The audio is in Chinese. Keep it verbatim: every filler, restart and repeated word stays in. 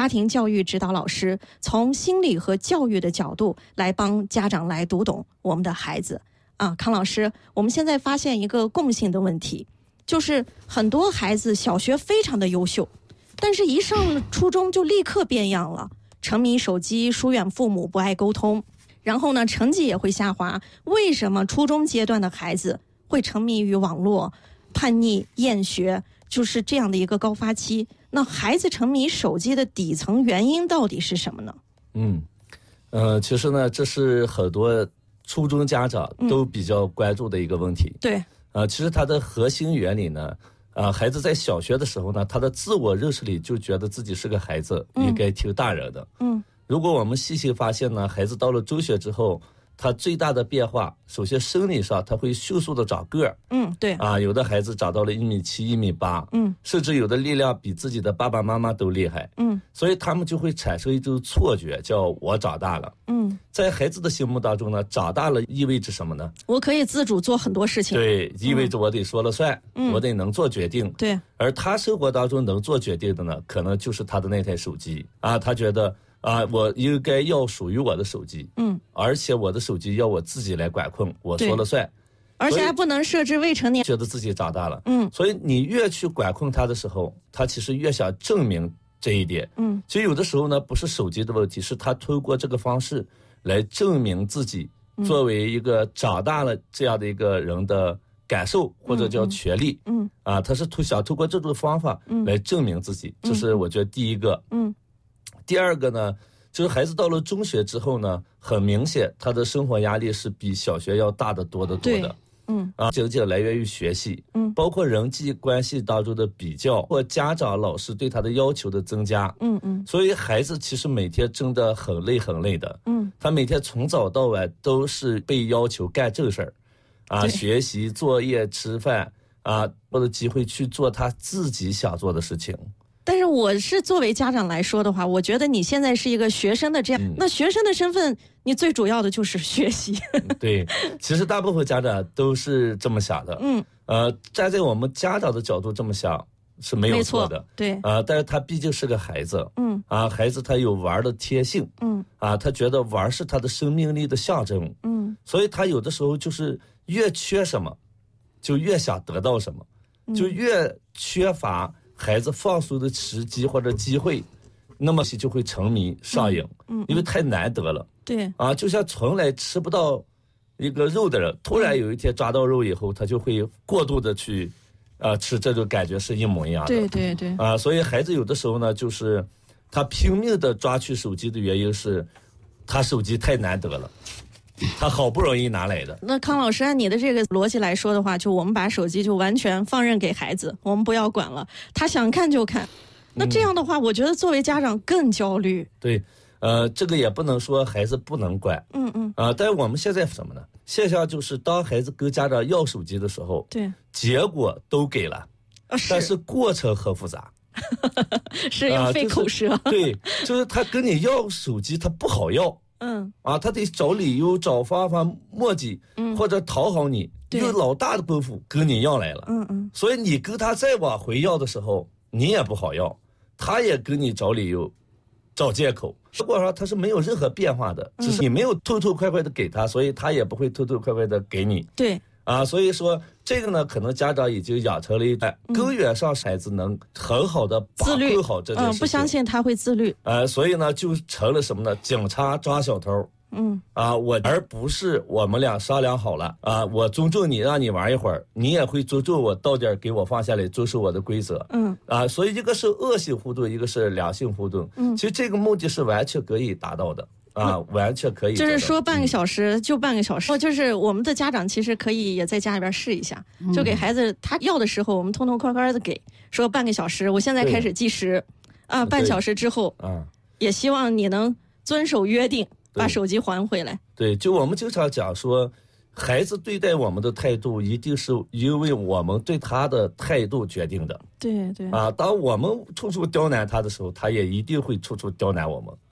家庭教育指导老师，从心理和教育的角度来帮家长来读懂我们的孩子。啊，康老师，我们现在发现一个共性的问题，就是很多孩子小学非常的优秀，但是一上了初中就立刻变样了，沉迷手机，疏远父母，不爱沟通，然后呢，成绩也会下滑。为什么初中阶段的孩子会沉迷于网络、叛逆、厌学，就是这样的一个高发期？那孩子沉迷手机的底层原因到底是什么呢？ 嗯，呃，其实呢，这是很多初中家长都比较关注的一个问题。 嗯、对， 呃，其实它的核心原理呢，呃，孩子在小学的时候呢，他的自我认识里就觉得自己是个孩子，嗯、应该听大人的。嗯，如果我们细细发现呢，孩子到了中学之后，他最大的变化，首先生理上他会迅速的长个儿。 嗯，对。啊， 有的孩子长到了一米七、一米八。嗯，甚至有的力量比自己的爸爸妈妈都厉害。嗯，所以他们就会产生一种错觉，叫我长大了。嗯，在孩子的心目当中呢，长大了意味着什么呢？ 我可以自主做很多事情。 对，意味着我得说了算，嗯、我得能做决定。 对。 而他生活当中能做决定的呢，可能就是他的那台手机啊，他觉得。啊，我应该要属于我的手机，嗯，而且我的手机要我自己来管控，我说了算， 而且还不能设置未成年， 觉得自己长大了，嗯，所以你越去管控他的时候，他其实越想证明这一点，嗯，其实有的时候呢，不是手机的问题，是他通过这个方式来证明自己作为一个长大了这样的一个人的感受，或者叫权利，嗯，啊，他是想通过这种方法来证明自己，这是我觉得第一个，嗯。第二个呢，就是孩子到了中学之后呢，很明显他的生活压力是比小学要大得多得多的。嗯，啊，仅仅来源于学习，嗯，包括人际关系当中的比较，或家长、老师对他的要求的增加。嗯嗯，所以孩子其实每天真的很累很累的。嗯，他每天从早到晚都是被要求干正事儿，啊，学习、作业、吃饭，啊，或者机会去做他自己想做的事情。 但是我是作为家长来说的话，我觉得你现在是一个学生的这样，嗯、那学生的身份，你最主要的就是学习。 对，其实大部分家长都是这么想的。嗯，呃，站在我们家长的角度这么想是没有错的。 对， 啊、呃，但是他毕竟是个孩子。嗯，啊，孩子他有玩的天性。嗯，啊，他觉得玩是他的生命力的象征。嗯，所以他有的时候就是越缺什么，就越想得到什么，就越缺乏孩子放松的时机或者机会，那么就会沉迷上瘾，嗯，因为太难得了。 对啊，就像从来吃不到一个肉的人，突然有一天抓到肉以后，他就会过度的去，呃，吃，这种感觉是一模一样的。 对对对。 啊，所以孩子有的时候呢，就是他拼命的抓取手机的原因是，他手机太难得了。他好不容易拿来的。 那康老师，按你的这个逻辑来说的话，就我们把手机就完全放任给孩子，我们不要管了，他想看就看。那这样的话，嗯、我觉得作为家长更焦虑。 对，呃，这个也不能说孩子不能管。嗯嗯。啊、呃，但是我们现在什么呢？现象就是当孩子跟家长要手机的时候， 对， 结果都给了， 啊、是但是过程很复杂。 是要费口舌、 呃就是。对，就是他跟你要手机，他不好要。嗯啊，他得找理由、找方法、磨叽，嗯，或者讨好你，有老大的功夫跟你要来了，嗯嗯，所以你跟他再往回要的时候，你也不好要，他也跟你找理由、找借口。结果说他是没有任何变化的，只是你没有痛痛快快的给他，所以他也不会痛痛快快的给你。 对。 啊，所以说这个呢，可能家长已经养成了一代，根源上孩子能很好的把控好这件事情， 嗯，不相信他会自律， 呃，所以呢，就成了什么呢？警察抓小偷，嗯，啊，我而不是我们俩商量好了啊，我尊重你，让你玩一会儿，你也会尊重我，到点给我放下来，遵守我的规则，嗯，啊，所以一个是恶性互动，一个是良性互动，嗯，其实这个目的是完全可以达到的。啊，完全可以。 就是说半个小时、嗯、就半个小时。就是我们的家长其实可以也在家里边试一下，嗯、就给孩子他要的时候，我们痛痛快快的给，说半个小时，我现在开始计时，啊，半小时之后，啊，也希望你能遵守约定，把手机还回来。 对，就我们经常讲说，孩子对待我们的态度，一定是因为我们对他的态度决定的。 对对。 啊，当我们处处刁难他的时候，他也一定会处处刁难我们。